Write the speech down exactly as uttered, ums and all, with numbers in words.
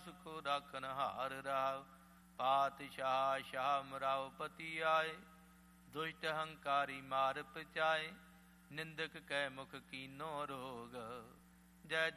ਸੁਖੋ ਰਾਖਨ ਹਾਰ ਰਾਵ। ਪਾਤਸ਼ਾਹ ਸ਼ਾਹ ਮਰਾਓ ਪਤੀ ਆਏ, ਦੁਸ਼ਟ ਹੰਕਾਰੀ ਮਾਰ ਪਚਾਏ। ਨਿੰਦਕ ਕੈ ਮੁਖ ਕੀਨੋ ਰੋਗ, ਜੈ